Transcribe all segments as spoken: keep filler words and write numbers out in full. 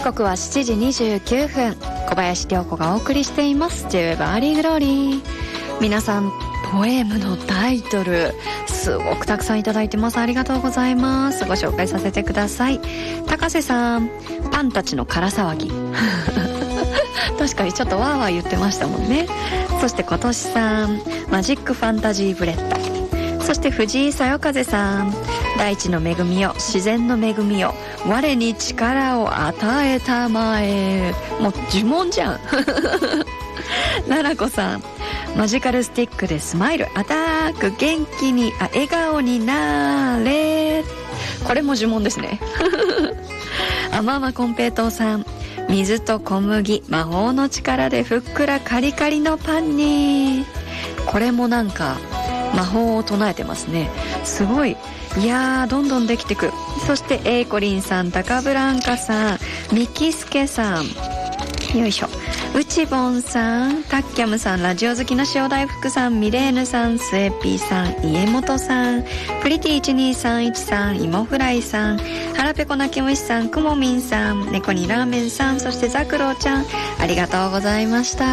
時刻はしちじにじゅうきゅうふん、小林涼子がお送りしています J-ウェブ アーリーグローリー。皆さん、ポエムのタイトルすごくたくさんいただいてます。ありがとうございます。ご紹介させてください。高瀬さん、パンたちの空騒ぎ確かにちょっとワーワー言ってましたもんね。そして今年さん、マジックファンタジーブレッド。そして藤井さよ風さん、大地の恵みよ、自然の恵みよ、我に力を与えたまえ。もう呪文じゃん奈々子さん、マジカルスティックでスマイルアタック、元気にあ笑顔になれ。これも呪文ですねあままこんぺいとうさん、水と小麦、魔法の力でふっくらカリカリのパンに。これもなんか魔法を唱えてますね。すごい。いやー、どんどんできてく。そしてエイコリンさん、タカブランカさん、ミキスケさん、よいしょ、ウチボンさん、タッキャムさん、ラジオ好きの塩大福さん、ミレーヌさん、スエピーさん、家元さん、プリティいちにさんいちさん、イモフライさん、ハラペコ泣き虫さん、くもみんさん、猫にラーメンさん、そしてザクロウちゃん、ありがとうございました。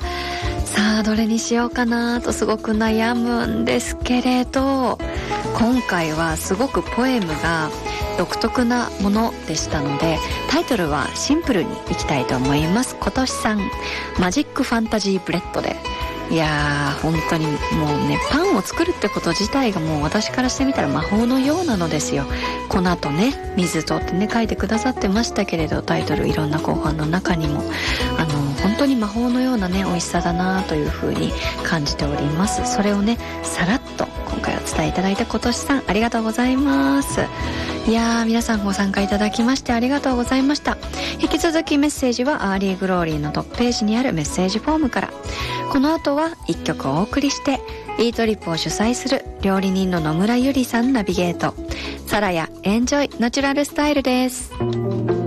さあ、どれにしようかなとすごく悩むんですけれど、今回はすごくポエムが独特なものでしたので、タイトルはシンプルにいきたいと思います。今年さん、マジックファンタジーブレッドで。いやー、本当にもうね、パンを作るってこと自体がもう私からしてみたら魔法のようなのですよ。粉とね、水とってね書いてくださってましたけれど、タイトルいろんな後半の中にもあの本当に魔法のようなね美味しさだなという風に感じております。それをねさらっと今回お伝えいただいた今年さん、ありがとうございます。いやー、皆さんご参加いただきましてありがとうございました。引き続きメッセージはアーリーグローリーのトップページにあるメッセージフォームから。この後はいっきょくお送りして、イートリップを主催する料理人の野村ゆりさんナビゲート、サラヤエンジョイナチュラルスタイルです。